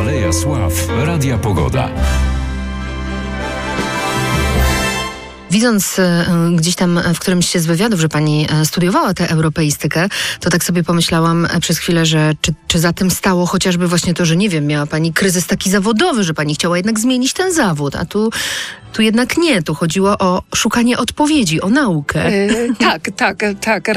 Aleja Sław Radia Pogoda. Widząc gdzieś tam w którymś z wywiadów, że pani studiowała tę europeistykę, to tak sobie pomyślałam przez chwilę, że czy za tym stało chociażby właśnie to, że nie wiem, miała pani kryzys taki zawodowy, że pani chciała jednak zmienić ten zawód, a tu jednak nie. Tu chodziło o szukanie odpowiedzi, o naukę. Tak.